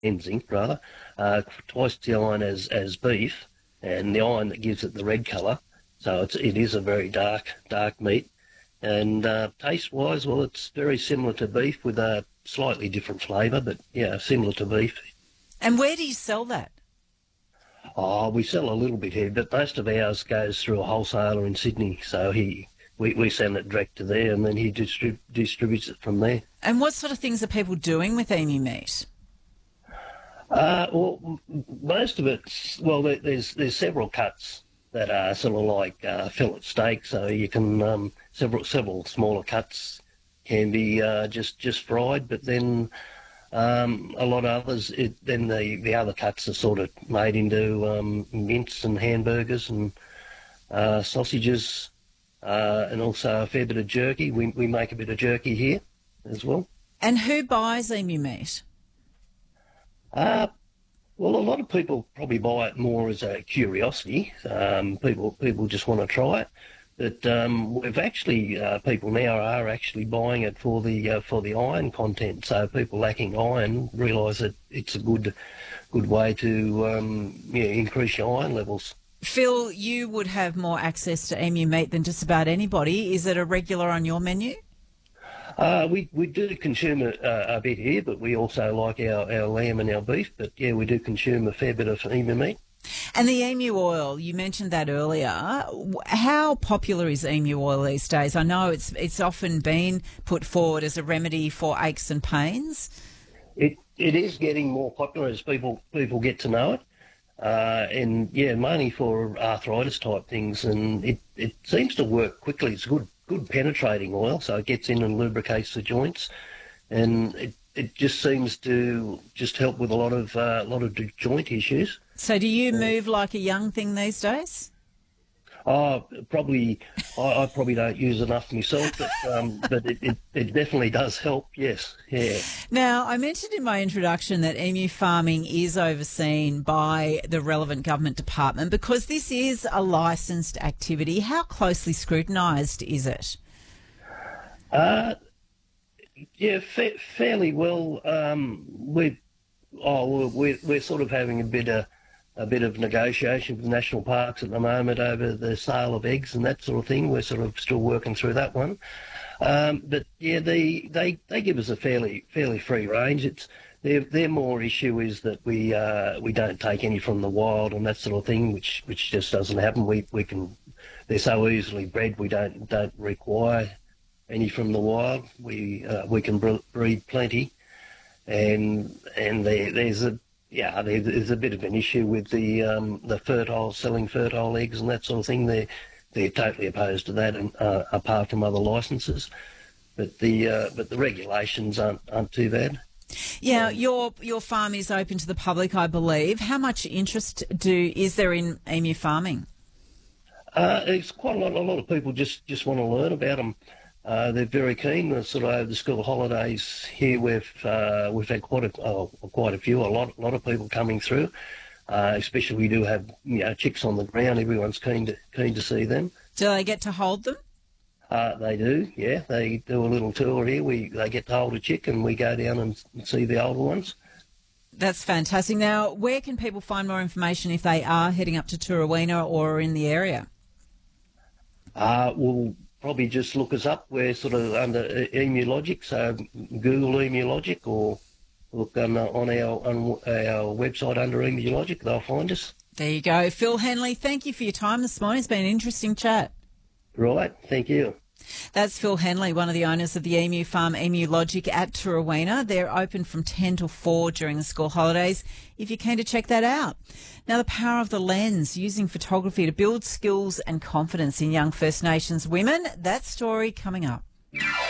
zinc rather, twice the iron as beef, and the iron that gives it the red colour. So it is a very dark meat. And taste-wise, well, it's very similar to beef with a slightly different flavour, but yeah, similar to beef. And where do you sell that? Oh, we sell a little bit here, but most of ours goes through a wholesaler in Sydney. So we send it direct to there, and then he distributes it from there. And what sort of things are people doing with emu meat? Well, most of it's, well, there's several cuts that are sort of like fillet steak, so you can several smaller cuts can be just fried, but then a lot of others, then the other cuts are sort of made into mince and hamburgers and sausages, and also a fair bit of jerky. We make a bit of jerky here as well. And who buys emu meat? Well, a lot of people probably buy it more as a curiosity. People just want to try it. But we've actually people now are actually buying it for the iron content. So people lacking iron realise that it's a good way to increase your iron levels. Phil, you would have more access to emu meat than just about anybody. Is it a regular on your menu? We do consume a bit here, but we also like our lamb and our beef. But yeah, we do consume a fair bit of emu meat. And the emu oil, you mentioned that earlier. How popular is emu oil these days? I know it's often been put forward as a remedy for aches and pains. It is getting more popular as people get to know it. And yeah, mainly for arthritis type things, and it seems to work quickly. It's good penetrating oil, so it gets in and lubricates the joints, and it just seems to just help with a lot of joint issues. So do you move like a young thing these days? Probably. I probably don't use enough myself, but it definitely does help. Yes, yeah. Now, I mentioned in my introduction that emu farming is overseen by the relevant government department because this is a licensed activity. How closely scrutinised is it? Yeah, fairly well. We're sort of having a bit of negotiation with national parks at the moment over the sale of eggs and that sort of thing. We're sort of still working through that one. But yeah, they give us a fairly free range. Their more issue is that we don't take any from the wild and that sort of thing, which just doesn't happen. They're so easily bred. We don't require any from the wild. We can breed plenty, and there's a bit of an issue with the selling fertile eggs and that sort of thing. They're totally opposed to that, and apart from other licences. But the regulations aren't too bad. Yeah, your farm is open to the public, I believe. How much interest is there in emu farming? It's quite a lot of people just want to learn about them. They're very keen. Sort of over the school holidays here, we've had quite a few, a lot of people coming through. Especially we do have chicks on the ground. Everyone's keen to see them. Do they get to hold them? They do, yeah. They do a little tour here. They get to hold a chick, and we go down and see the older ones. That's fantastic. Now, where can people find more information if they are heading up to Turawina or in the area? We'll probably just look us up. We're sort of under Emu Logic, so Google Emu Logic or look on our website under Emu Logic. They'll find us. There you go. Phil Henley, thank you for your time this morning. It's been an interesting chat. Right, thank you. That's Phil Henley, one of the owners of the emu farm, Emu Logic at Turawina. They're open from 10 till 4 during the school holidays, if you're keen to check that out. Now, the power of the lens, using photography to build skills and confidence in young First Nations women. That story coming up.